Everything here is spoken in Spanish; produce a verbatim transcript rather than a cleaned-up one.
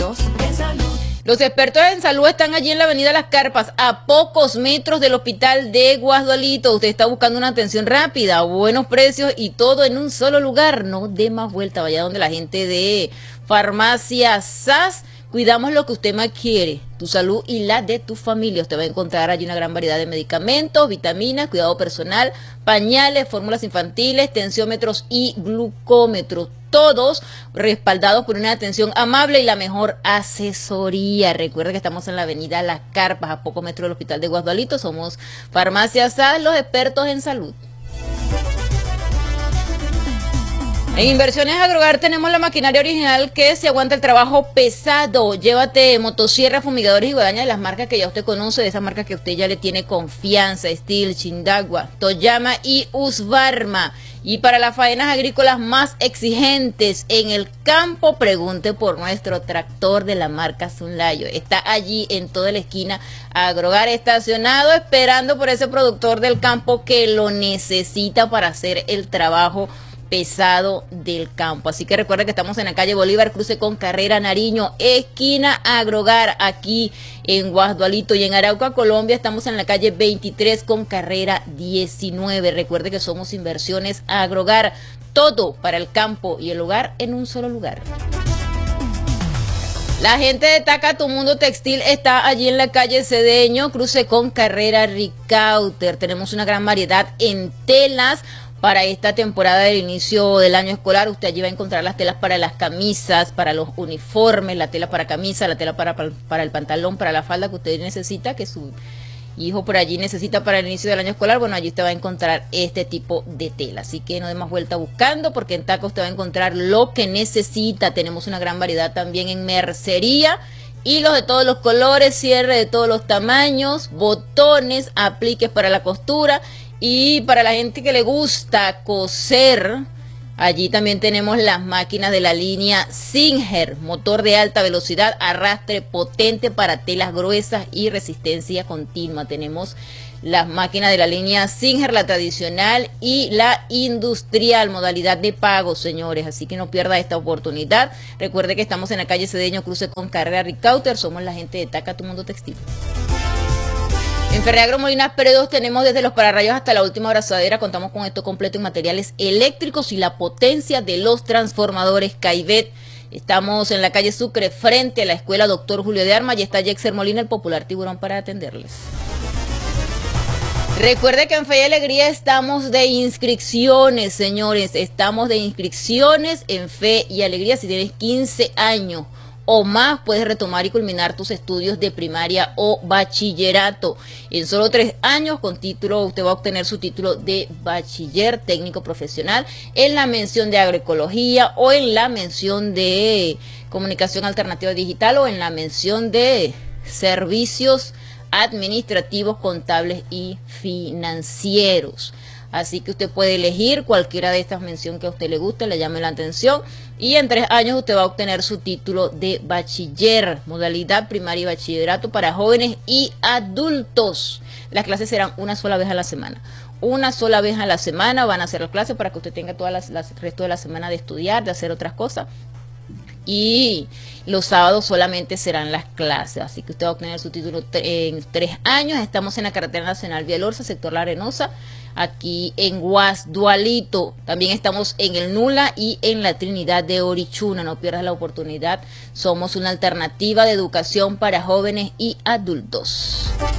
expertos en salud. Los expertos en salud están allí en la avenida Las Carpas, a pocos metros del hospital de Guasdualito. Usted está buscando una atención rápida, buenos precios y todo en un solo lugar. No dé más vuelta, vaya donde la gente de Farmacia S A S. Cuidamos lo que usted más quiere, tu salud y la de tu familia. Usted va a encontrar allí una gran variedad de medicamentos, vitaminas, cuidado personal, pañales, fórmulas infantiles, tensiómetros y glucómetros. Todos respaldados por una atención amable y la mejor asesoría. Recuerda que estamos en la avenida Las Carpas, a pocos metros del hospital de Guasdualito. Somos Farmacia S A S, los expertos en salud. En Inversiones Agrogar tenemos la maquinaria original que se aguanta el trabajo pesado. Llévate motosierras, fumigadores y guadañas de las marcas que ya usted conoce, de esas marcas que usted ya le tiene confianza: Steel, Chindagua, Toyama y Husqvarna. Y para las faenas agrícolas más exigentes en el campo, pregunte por nuestro tractor de la marca Sunlayo. Está allí en toda la esquina Agrogar, estacionado, esperando por ese productor del campo que lo necesita para hacer el trabajo pesado del campo. Así que recuerda que estamos en la calle Bolívar, cruce con Carrera Nariño, esquina Agrogar, aquí en Guasdualito. Y en Arauca, Colombia, estamos en la calle veintitrés con Carrera diecinueve. Recuerde que somos Inversiones Agrogar, todo para el campo y el hogar en un solo lugar. La gente de Taca Tu Mundo Textil está allí en la calle Cedeño, cruce con Carrera Ricauter. Tenemos una gran variedad en telas para esta temporada del inicio del año escolar. Usted allí va a encontrar las telas para las camisas, para los uniformes, la tela para camisa, la tela para, para, para el pantalón, para la falda que usted necesita, que su hijo por allí necesita para el inicio del año escolar. Bueno, allí usted va a encontrar este tipo de tela. Así que no dé más vuelta buscando, porque en Taca usted va a encontrar lo que necesita. Tenemos una gran variedad también en mercería. Hilos de todos los colores, cierre de todos los tamaños, botones, apliques para la costura. Y para la gente que le gusta coser, allí también tenemos las máquinas de la línea Singer, motor de alta velocidad, arrastre potente para telas gruesas y resistencia continua. Tenemos las máquinas de la línea Singer, la tradicional y la industrial, modalidad de pago, señores. Así que no pierda esta oportunidad. Recuerde que estamos en la calle Cedeño, cruce con Carrera Ricauter. Somos la gente de Taca Tu Mundo Textil. En Ferreagro Molinas Peredos tenemos desde los pararrayos hasta la última abrazadera. Contamos con esto completo en materiales eléctricos y la potencia de los transformadores Caivet. Estamos en la calle Sucre, frente a la escuela Doctor Julio de Armas, y está Jexer Molina, el popular tiburón, para atenderles. Recuerde que en Fe y Alegría estamos de inscripciones, señores. Estamos de inscripciones en Fe y Alegría. Si tienes quince años o más, puedes retomar y culminar tus estudios de primaria o bachillerato. En solo tres años, con título, usted va a obtener su título de bachiller técnico profesional en la mención de agroecología, o en la mención de comunicación alternativa digital, o en la mención de servicios administrativos, contables y financieros. Así que usted puede elegir cualquiera de estas menciones que a usted le guste, le llame la atención, y en tres años usted va a obtener su título de bachiller, modalidad primaria y bachillerato para jóvenes y adultos. Las clases serán una sola vez a la semana. Una sola vez a la semana van a hacer las clases para que usted tenga todo el resto de la semana de estudiar, de hacer otras cosas. Y los sábados solamente serán las clases. Así que usted va a obtener su título en tres años. Estamos en la carretera nacional Vialorza, sector La Arenosa, aquí en Guasdualito. También estamos en el Nula y en la Trinidad de Orichuna. No pierdas la oportunidad. Somos una alternativa de educación para jóvenes y adultos.